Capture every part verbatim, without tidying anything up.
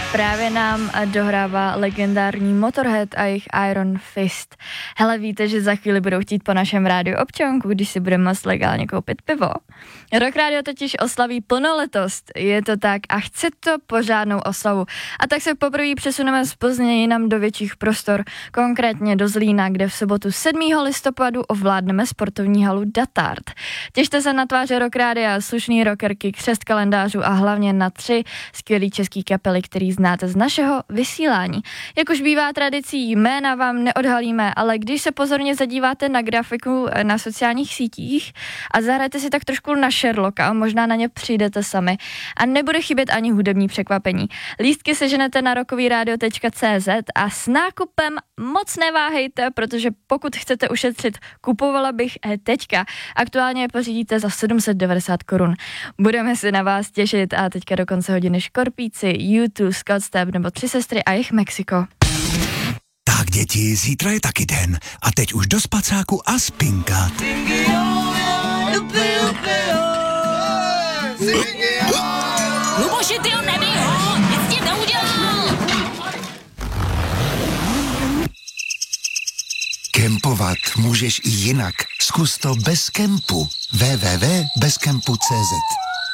právě nám dohrává legendární Motorhead a jejich Iron Fist. Hele, víte, že za chvíli budou chtít po našem rádiu občanku, když si budeme moct legálně koupit pivo. Rock Radio totiž oslaví plnoletost, je to tak a chce to pořádnou oslavu. A tak se poprvé přesuneme z Plzně jinam do větších prostor, konkrétně do Zlína, kde v sobotu sedmého listopadu ovládneme sportovní halu Datard. Těšte se na tváře Rock Radia, slušný rockerky, křest kalendářů a hlavně na tři skvělý český kapely, který znáte z našeho vysílání. Jak už bývá tradicí, jména vám neodhalíme, ale když se pozorně zadíváte na grafiku na sociálních sítích a zahrajete si tak trošku na Sherlocka a možná na ně přijdete sami. A nebude chybět ani hudební překvapení. Lístky seženete na rockovyradio tečka cé zet a s nákupem moc neváhejte, protože pokud chcete ušetřit, kupovala bych teďka. Aktuálně je pořídíte za sedm set devadesát korun. Budeme se na vás těšit a teďka do konce hodiny Škorpíci, U dva, Scott Stepp nebo Tři sestry a jejich Mexiko. Tak děti, zítra je taky den a teď už do spacáku a spinkat. Luboši, ty ho nebij ho, nic ti neudělal. Kempovat můžeš i jinak. Zkus to bez kempu. w w w tečka bez kempu tečka cé zet.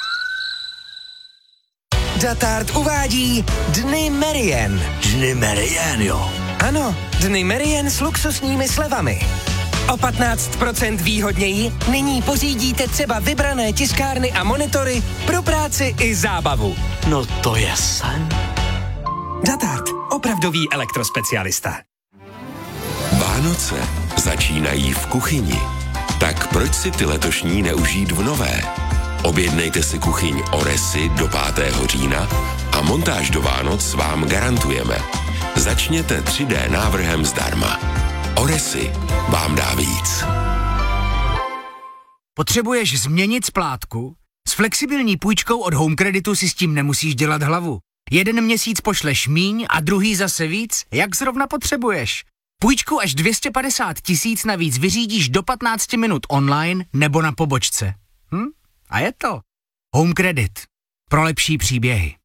Datard uvádí Dny Merien. Dny Merien, jo. Ano, Dny Merien s luxusními slevami. O patnáct procent výhodněji nyní pořídíte třeba vybrané tiskárny a monitory pro práci i zábavu. No to je sen. Datard, opravdový elektrospecialista. Vánoce začínají v kuchyni. Tak proč si ty letošní neužít v nové? Objednejte si kuchyň Oresy do pátého října a montáž do Vánoc vám garantujeme. Začněte tři dé návrhem zdarma. Oresy vám dá víc. Potřebuješ změnit splátku? S flexibilní půjčkou od Home Creditu si s tím nemusíš dělat hlavu. Jeden měsíc pošleš míň a druhý zase víc, jak zrovna potřebuješ. Půjčku až dvě stě padesát tisíc navíc vyřídíš do patnáct minut online nebo na pobočce. Hm? A je to Home Credit. Pro lepší příběhy.